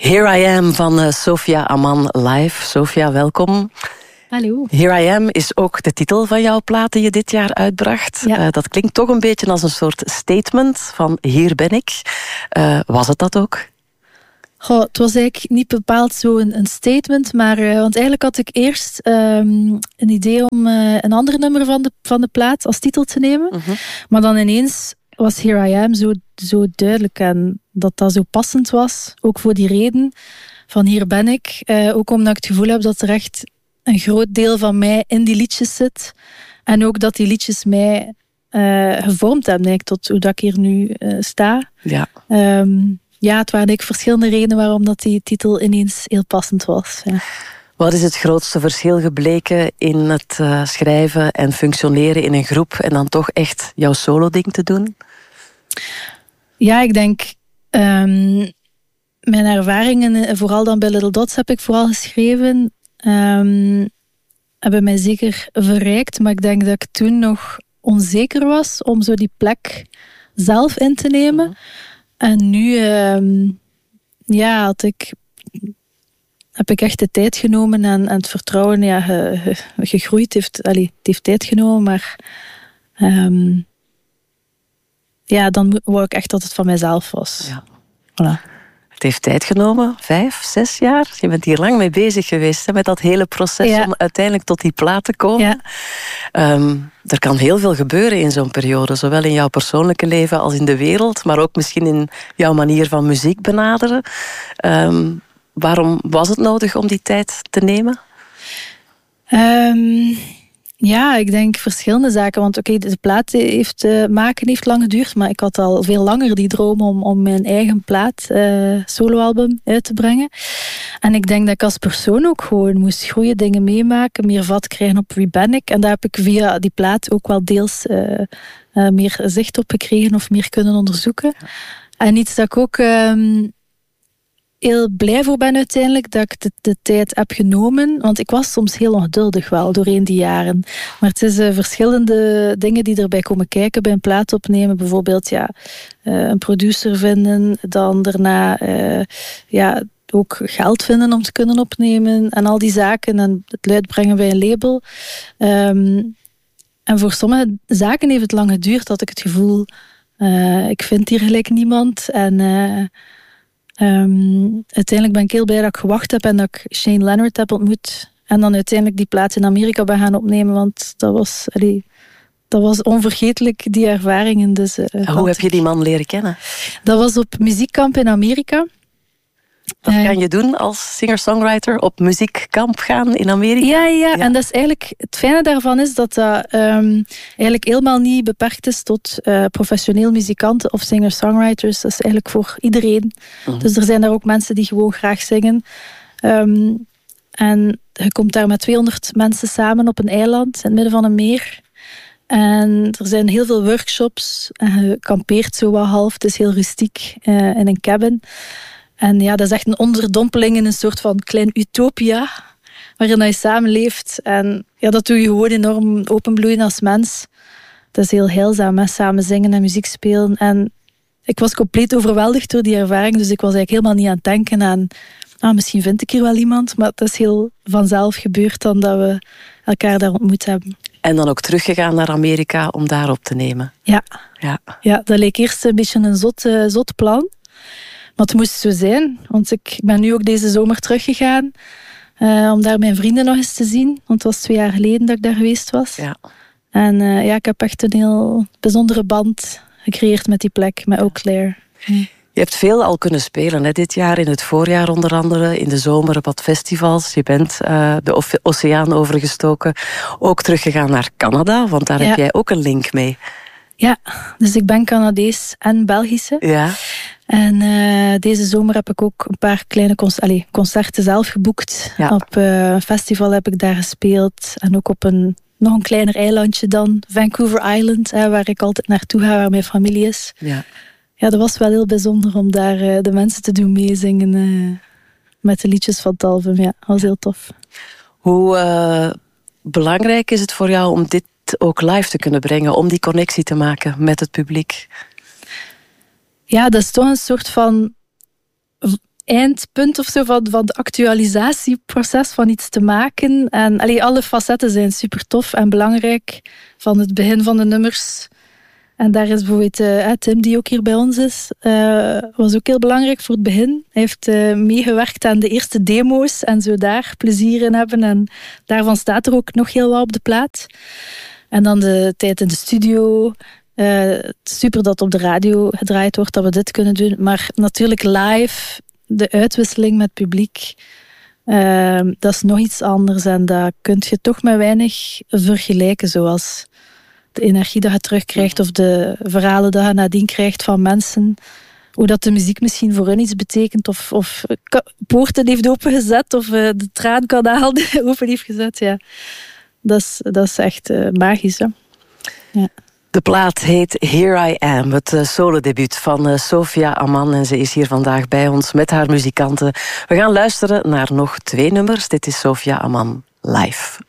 Here I Am van Sophia Aman live. Sophia, welkom. Hallo. Here I Am is ook de titel van jouw plaat die je dit jaar uitbracht. Ja. Dat klinkt toch een beetje als een soort statement van hier ben ik. Was het dat ook? Goh, het was eigenlijk niet bepaald zo een statement, maar want eigenlijk had ik eerst een idee om een ander nummer van de plaat als titel te nemen. Mm-hmm. Maar dan ineens was Here I Am zo duidelijk en dat zo passend was. Ook voor die reden van hier ben ik. Ook omdat ik het gevoel heb dat er echt een groot deel van mij in die liedjes zit. En ook dat die liedjes mij gevormd hebben eigenlijk, tot hoe dat ik hier nu sta. Ja. Ja, het waren verschillende redenen waarom dat die titel ineens heel passend was. Ja. Wat is het grootste verschil gebleken in het schrijven en functioneren in een groep en dan toch echt jouw solo-ding te doen? Ja, ik denk mijn ervaringen, vooral dan bij Little Dots heb ik vooral geschreven, hebben mij zeker verrijkt. Maar ik denk dat ik toen nog onzeker was om zo die plek zelf in te nemen. Mm-hmm. En nu heb ik echt de tijd genomen en het vertrouwen gegroeid. Het heeft tijd genomen, maar dan wou ik echt dat het van mijzelf was. Ja. Voilà. Het heeft tijd genomen, 5, 6 jaar. Je bent hier lang mee bezig geweest, hè, met dat hele proces om uiteindelijk tot die plaat te komen. Ja. Er kan heel veel gebeuren in zo'n periode, zowel in jouw persoonlijke leven als in de wereld, maar ook misschien in jouw manier van muziek benaderen. Waarom was het nodig om die tijd te nemen? Ja, ik denk verschillende zaken. Want de plaat maken heeft lang geduurd, maar ik had al veel langer die droom om mijn eigen plaat, soloalbum, uit te brengen. En ik denk dat ik als persoon ook gewoon moest groeien, dingen meemaken, meer vat krijgen op wie ben ik. En daar heb ik via die plaat ook wel deels meer zicht op gekregen of meer kunnen onderzoeken. Ja. En iets dat ik ook heel blij voor ben uiteindelijk, dat ik de tijd heb genomen. Want ik was soms heel ongeduldig wel, doorheen die jaren. Maar het is verschillende dingen die erbij komen kijken bij een plaat opnemen. Bijvoorbeeld een producer vinden, dan daarna ook geld vinden om te kunnen opnemen. En al die zaken en het uitbrengen bij een label. En voor sommige zaken heeft het lang geduurd, dat ik het gevoel, ik vind hier gelijk niemand. En uiteindelijk ben ik heel blij dat ik gewacht heb en dat ik Shane Leonard heb ontmoet. En dan uiteindelijk die plaat in Amerika ben gaan opnemen, want dat was onvergetelijk, die ervaringen. Dus, hoe heb je die man leren kennen? Dat was op muziekkamp in Amerika. Wat kan je doen als singer-songwriter? Op muziekkamp gaan in Amerika? Ja, en dat is eigenlijk, het fijne daarvan is dat dat eigenlijk helemaal niet beperkt is tot professioneel muzikanten of singer-songwriters. Dat is eigenlijk voor iedereen. Mm-hmm. Dus er zijn daar ook mensen die gewoon graag zingen. En je komt daar met 200 mensen samen op een eiland in het midden van een meer. En er zijn heel veel workshops. En je kampeert zo wat half. Het is heel rustiek in een cabin. En ja, dat is echt een onderdompeling in een soort van klein utopia, waarin je samenleeft. En ja, dat doe je gewoon enorm openbloeien als mens. Dat is heel heilzaam, hè? Samen zingen en muziek spelen. En ik was compleet overweldigd door die ervaring, dus ik was eigenlijk helemaal niet aan het denken aan, misschien vind ik hier wel iemand, maar het is heel vanzelf gebeurd dan dat we elkaar daar ontmoet hebben. En dan ook teruggegaan naar Amerika om daar op te nemen. Ja, dat leek eerst een beetje een zot plan. Maar het moest zo zijn, want ik ben nu ook deze zomer teruggegaan om daar mijn vrienden nog eens te zien. Want het was 2 jaar geleden dat ik daar geweest was. Ja. En ik heb echt een heel bijzondere band gecreëerd met die plek, met Eau Claire. Je hebt veel al kunnen spelen, hè, dit jaar, in het voorjaar onder andere, in de zomer op wat festivals. Je bent de oceaan overgestoken, ook teruggegaan naar Canada, want daar heb jij ook een link mee. Ja, dus ik ben Canadees en Belgische. Ja. En deze zomer heb ik ook een paar kleine concerten zelf geboekt. Ja. Op een festival heb ik daar gespeeld. En ook op nog een kleiner eilandje dan, Vancouver Island, waar ik altijd naartoe ga, waar mijn familie is. Ja, dat was wel heel bijzonder om daar de mensen te doen meezingen met de liedjes van het album. Ja, dat was heel tof. Hoe belangrijk is het voor jou om dit ook live te kunnen brengen, om die connectie te maken met het publiek? Ja, dat is toch een soort van eindpunt of zo van het actualisatieproces van iets te maken. En alle facetten zijn super tof en belangrijk. Van het begin van de nummers. En daar is bijvoorbeeld Tim, die ook hier bij ons is, was ook heel belangrijk voor het begin. Hij heeft meegewerkt aan de eerste demo's en zo daar plezier in hebben. En daarvan staat er ook nog heel wat op de plaat. En dan de tijd in de studio. Super dat op de radio gedraaid wordt, dat we dit kunnen doen. Maar natuurlijk live, de uitwisseling met publiek, dat is nog iets anders. En dat kun je toch met weinig vergelijken, zoals de energie dat je terugkrijgt of de verhalen dat je nadien krijgt van mensen. Hoe dat de muziek misschien voor hun iets betekent of poorten heeft opengezet of de traankanaal open heeft gezet. Ja. Dat is echt magisch. Hè? Ja. De plaat heet Here I Am, het solodebuut van Sophia Ammann. En ze is hier vandaag bij ons met haar muzikanten. We gaan luisteren naar nog 2 nummers. Dit is Sophia Ammann live.